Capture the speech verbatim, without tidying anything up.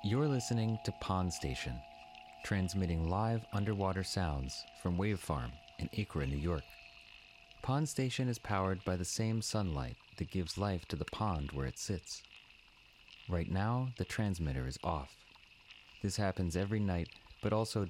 You're listening to Pond Station, transmitting live underwater sounds from Wave Farm in Acra, New York. Pond Station is powered by the same sunlight that gives life to the pond where it sits. Right now, the transmitter is off. This happens every night, but also